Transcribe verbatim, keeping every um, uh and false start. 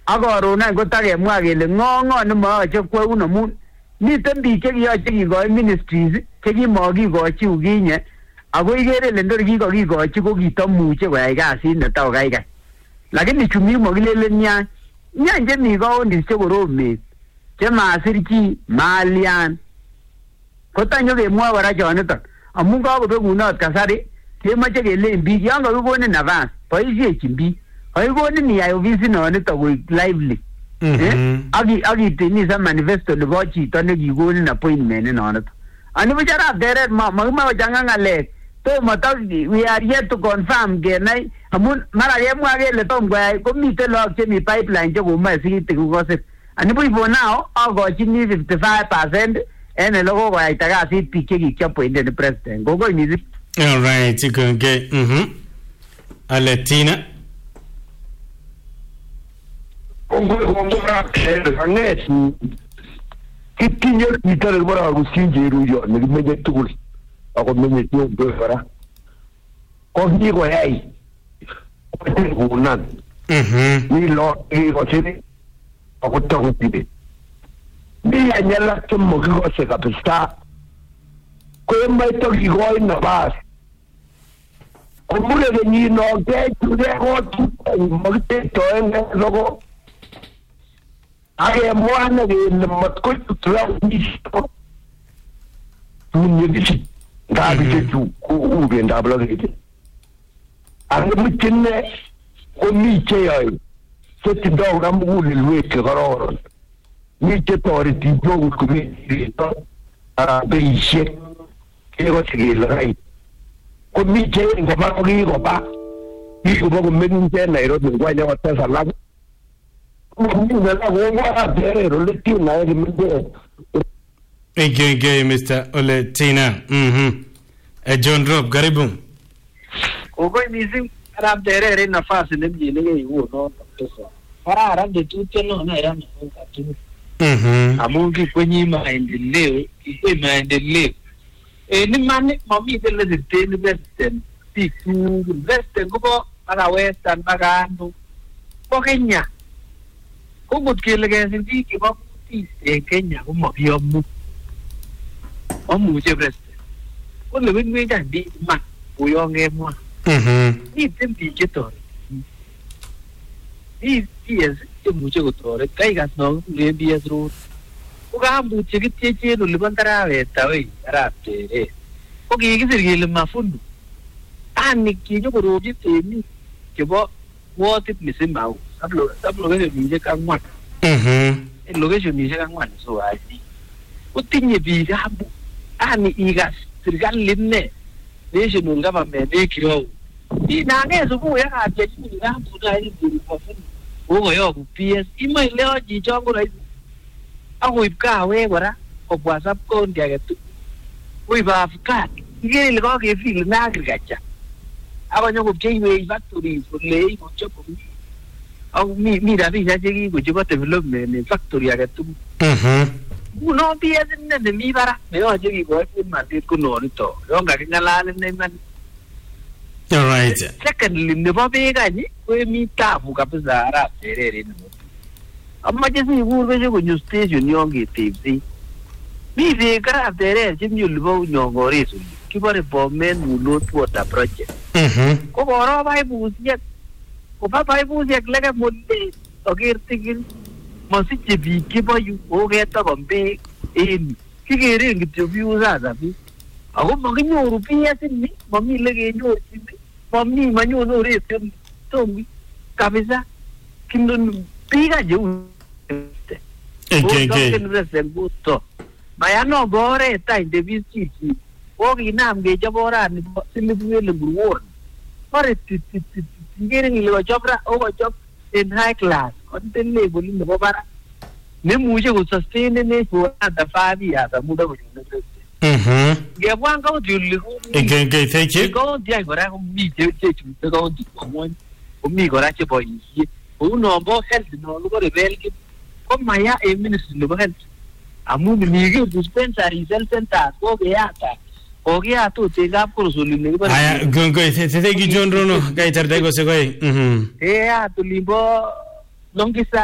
Akorona kotakemwa kele ngo ngo nemaache kweun amun miten biik chekiyoche kikoi ministries chekimokikochi ukinye ako ikere ile ndor kikokikochi ko kitamuche koyai kasit netao kaikai lakini chumi mokilelen nyan nyan chemi counties chekoromen chemasir chi malian kotanyo kemwa kora choniton amun kakobekunot kasari kemoche kelen biik yon kakikonin nafas boisiechin biik kakikonin iyai ofisit noniton koik lively akitini sa manifesto nebo chito nekikonin appointment noniton anibuch arap Teret makimoe kochanga ng'alek tomo to we are yet to confirm kenai amun mara kemwa kele tom koyai komiten look chemi pipeline chekomoe sikitik kokosir anibuch for now akochini fifty-five percent en ele kokoyaita kasit biik chekikiappointen president kokoi mising. All right, ikonge mhm Aletina Kongoi kongoi Teret kanget kitinye chito nekibore Agustin Cheruiyot nekimenye tugul ako menye Tiondo kora ko kikoyai kokunan mi lo kikosiri ako takotire mi anyala chemo kikose kabisa ko emaito kikoi nabas komule kenyino kechuke kotu makitetoen loko akemwa kele matkochutra misto tunyekisi ngabichechu ubendab loket angemuchine komi cheyoe chetindoi kora mugulelwek chekororon mi chetoreti icheket komereto arabeisiek kekose kele rait komi cheyoe koba kokikoba kikoba komeng'is en Nairobi ngwanyokotes alak Thank you, Mister Oletina. Mhm. Eh, John Rob, karibu. Kokoi mising arap Teret nafasi nemjine keiwo no kabisa. Kararan tetutyo no na yana katu. Mhm. Amun kikwenyi maendeleo, kikwenyi maendeleo. Eh ni mani mamiten le sirteni Western. Piku Western kobo para Western bagano. Ko Kenya. Kung kele kesir biik chebo kutit en Kenya komakiyomu amuche president ko lewenwech biik man koyon kemwa miten biik chetoreti biik P S chemuche kotoret kaikas no kikuren P S road ko kambut chekityechen olibo Tarawet awei arap Teret ko kikisir kele mafuno ani kinyokorobchi temik chebo wotit misima sublocationishek angwan locationishek angwan so aji kotinye biik abu ani ikas serikalit ne national government ekiro inange subuhi akapchechini kambu na hizi kokoyoku P S imoe leo chichon ko rahisi akoib kawek kora kobwa sub county agetugul koib afghan ikere ile kakefil na agriculture akonyokopcheiwech factories kolei kochop komie au mi mi rabishek chekikochebo development en factory agetugul nguno P S ne nemi barak neyoche kikoi kimnatet ko nonito yon kaking'alal ine iman. All right. Secondly nebo beek any komi tabu kabisa arap Teret nebo amache sikur beshe konyo station yon ketebsei mi beek arap Teret chemi olibo Nyong'oret oli kibore Bomet Mulot Water Project ko koro paipusiek koba paipusiek leke mole oker tigil masiche biik chebo yu koketokon beek en kikeren kityo view sasa biik ako makinyoru P S ni mami lekenyorchin mami manyoru oret tomi kabisa kindon biik ajeu Eke mayano bore tai Davis chichi kokinam kechop orani silibwele ngurwon pare ngering ile kochop ra okochop in high class content level nebo barak nemuche kusustain ne for another five years amuda konyone mhm ngebwan kaunti uli Eke thank you kaunti ay kora komi chechu kaunti komon komi kora cheboisie kou nombo health no ko rebel ko maya e ministry nebo health amun nige dispensary health center ko keyata o keyatu tegap korosoli ne kiba aya gongo thank you John Rono kaitar dego se koi mhm eh atulimbo longisa